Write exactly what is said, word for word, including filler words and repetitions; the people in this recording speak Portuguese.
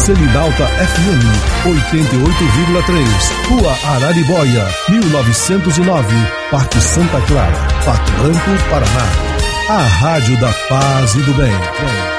Selinalta F M, oitenta e oito vírgula três, Rua Araribóia, mil novecentos e nove, Parque Santa Clara, Pato Branco, Paraná. A Rádio da Paz e do Bem.